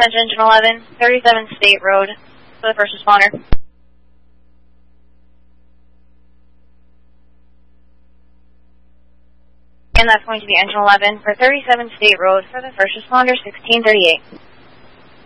Attention Engine 11, 37 State Road for the first responder. And that's going to be Engine 11 for 37 State Road for the first responder, 1638.